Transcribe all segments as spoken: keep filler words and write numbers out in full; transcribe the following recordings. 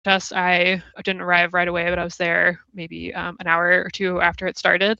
protest. I didn't arrive right away, but I was there maybe um, an hour or two after it started.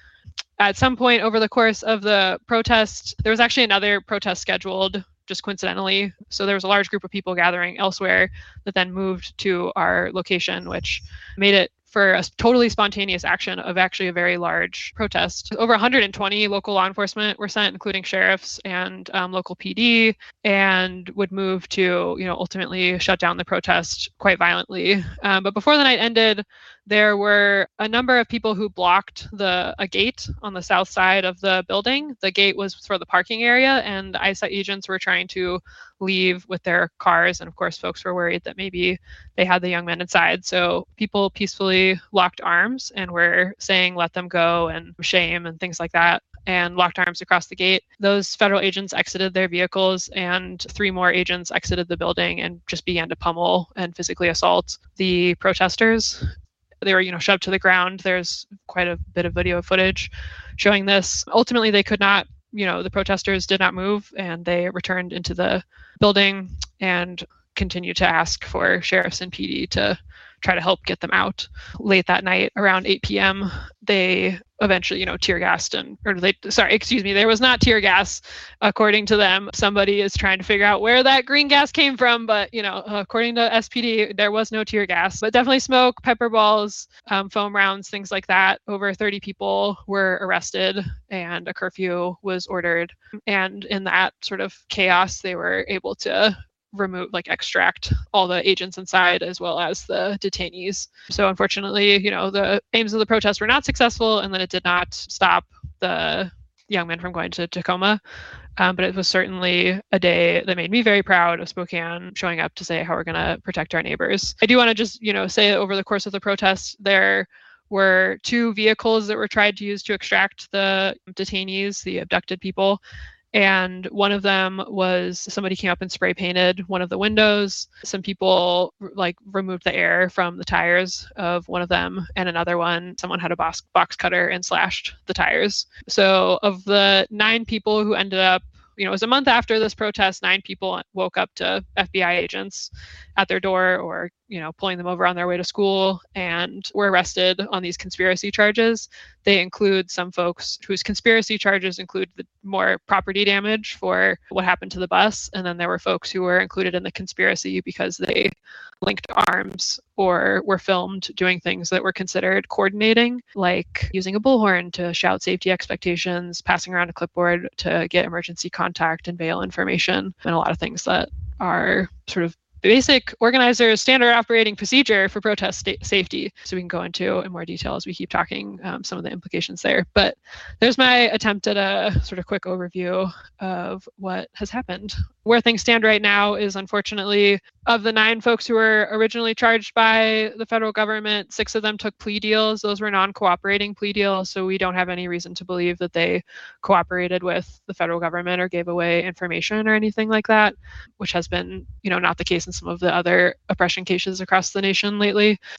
At some point over the course of the protest, there was actually another protest scheduled, just coincidentally. So there was a large group of people gathering elsewhere that then moved to our location, which made it for a totally spontaneous action of actually a very large protest. Over one hundred twenty local law enforcement were sent, including sheriffs and um, local P D, and would move to, you know, ultimately shut down the protest quite violently. Um, but before the night ended, there were a number of people who blocked the a gate on the south side of the building. The gate was for the parking area, and I S I agents were trying to leave with their cars. And of course, folks were worried that maybe they had the young men inside. So people peacefully locked arms and were saying, let them go, and shame and things like that, and locked arms across the gate. Those federal agents exited their vehicles, and three more agents exited the building and just began to pummel and physically assault the protesters. They were, you know, shoved to the ground. There's quite a bit of video footage showing this. Ultimately, they could not, you know, the protesters did not move, and they returned into the building and continued to ask for sheriffs and P D to try to help get them out. Late that night, around eight p.m., they eventually, you know, tear gassed and, or they, sorry, excuse me, there was not tear gas, according to them. Somebody is trying to figure out where that green gas came from, but, you know, according to S P D, there was no tear gas, but definitely smoke, pepper balls, um, foam rounds, things like that. Over thirty people were arrested, and a curfew was ordered. And in that sort of chaos, they were able to remove, like extract all the agents inside as well as the detainees. So unfortunately, you know, the aims of the protest were not successful, and then it did not stop the young men from going to Tacoma. Um, but it was certainly a day that made me very proud of Spokane, showing up to say how we're going to protect our neighbors. I do want to just, you know, say over the course of the protest, there were two vehicles that were tried to use to extract the detainees, the abducted people. And one of them was somebody came up and spray painted one of the windows. Some people like removed the air from the tires of one of them, and another one, someone had a box box cutter and slashed the tires. So of the nine people who ended up, you know, it was a month after this protest, nine people woke up to F B I agents at their door, or, you know, pulling them over on their way to school, and were arrested on these conspiracy charges. They include some folks whose conspiracy charges include the more property damage for what happened to the bus. And then there were folks who were included in the conspiracy because they linked arms or were filmed doing things that were considered coordinating, like using a bullhorn to shout safety expectations, passing around a clipboard to get emergency contact and bail information, and a lot of things that are sort of basic organizers' standard operating procedure for protest sta- safety. So we can go into in more detail as we keep talking um, some of the implications there. But there's my attempt at a sort of quick overview of what has happened. Where things stand right now is, unfortunately, of the nine folks who were originally charged by the federal government, six of them took plea deals. Those were non-cooperating plea deals, so we don't have any reason to believe that they cooperated with the federal government or gave away information or anything like that, which has been, you know, not the case in some of the other oppression cases across the nation lately.